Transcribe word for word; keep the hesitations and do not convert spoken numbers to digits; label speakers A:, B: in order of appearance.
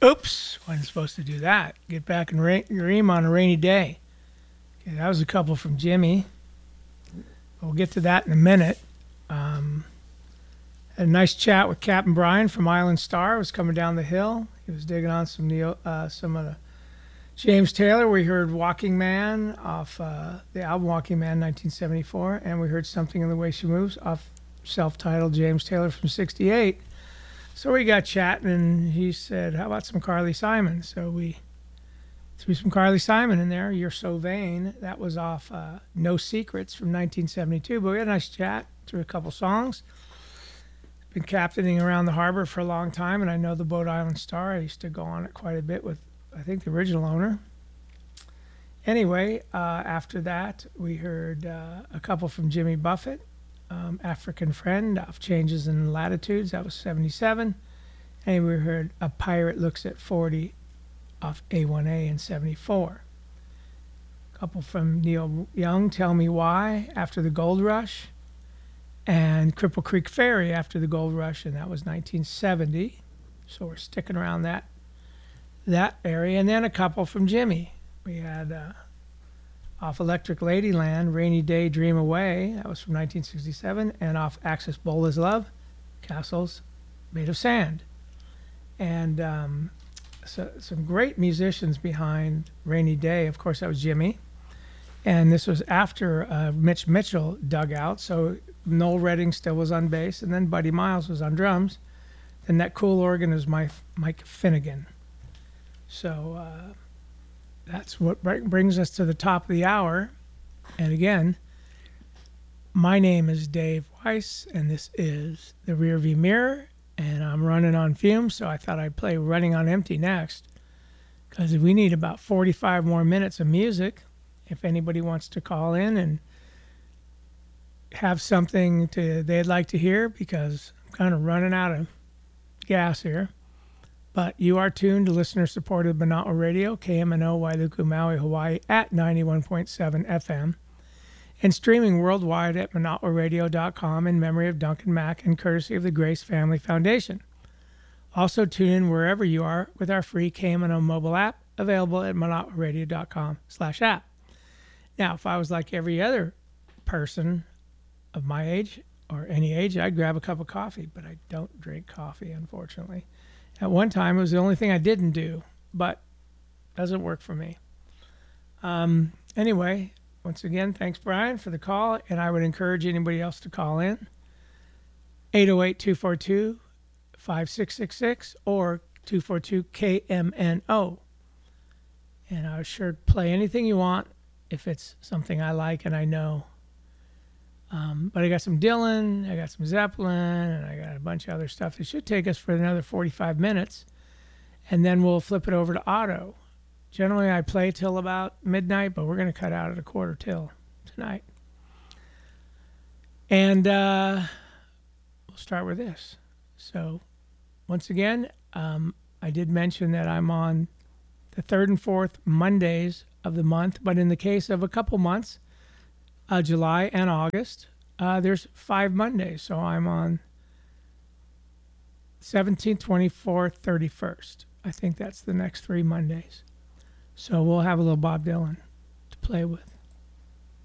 A: Oops, wasn't supposed to do that. Get back and ra- ream on a rainy day. Okay, that was a couple from Jimmy. We'll get to that in a minute. Um, had a nice chat with Captain Brian from Island Star. Was coming down the hill. He was digging on some Neil, uh, some of the James Taylor. We heard Walking Man off uh, the album Walking Man nineteen seventy-four, and we heard Something in the Way She Moves off self-titled James Taylor from sixty-eight. So we got chatting, and he said, how about some Carly Simon? So we threw some Carly Simon in there. You're So Vain. That was off uh, No Secrets from nineteen seventy-two. But we had a nice chat through a couple songs. Been captaining around the harbor for a long time, and I know the boat Island Star. I used to go on it quite a bit with, I think, the original owner. Anyway, uh, after that, we heard uh, a couple from Jimmy Buffett. Um, African Friend off Changes in Latitudes, that was seventy-seven. And we heard A Pirate Looks at forty off A one A in seventy-four. A couple from Neil Young, Tell Me Why, After the Gold Rush. And Cripple Creek Ferry after the Gold Rush, and that was nineteen seventy. So we're sticking around that, that area. And then a couple from Jimmy. We had... Uh, off Electric Ladyland, Rainy Day, Dream Away, that was from nineteen sixty-seven, and off Axis Bold as Love, Castles Made of Sand. And um, so, some great musicians behind Rainy Day. Of course, that was Jimmy. And this was after uh, Mitch Mitchell dug out, so Noel Redding still was on bass, and then Buddy Miles was on drums. And that cool organ is my, Mike Finnegan. So... Uh, That's what brings us to the top of the hour. And again, my name is Dave Weiss, and this is The Rearview Mirror, and I'm running on fumes, so I thought I'd play Running on Empty next, because we need about forty-five more minutes of music if anybody wants to call in and have something to they'd like to hear, because I'm kind of running out of gas here. But you are tuned to listener-supported Manawa Radio, K M N O, Wailuku, Maui, Hawaii, at ninety-one point seven F M, and streaming worldwide at manawa radio dot com in memory of Duncan Mack and courtesy of the Grace Family Foundation. Also tune in wherever you are with our free K M N O mobile app, available at manawa radio dot com slash app. Now, if I was like every other person of my age, or any age, I'd grab a cup of coffee, but I don't drink coffee, unfortunately. At one time, it was the only thing I didn't do, but doesn't work for me. Um, anyway, once again, thanks, Brian, for the call, and I would encourage anybody else to call in. eight oh eight, two four two, five six six six or two four two K M N O. And I would sure play anything you want if it's something I like and I know. Um, but I got some Dylan, I got some Zeppelin, and I got a bunch of other stuff. It should take us for another forty-five minutes, and then we'll flip it over to Otto. Generally, I play till about midnight, but we're going to cut out at a quarter till tonight. And uh, we'll start with this. So, once again, um, I did mention that I'm on the third and fourth Mondays of the month, but in the case of a couple months, Uh, July and August, uh, there's five Mondays. So I'm on seventeenth, twenty-fourth, thirty-first. I think that's the next three Mondays. So we'll have a little Bob Dylan to play with.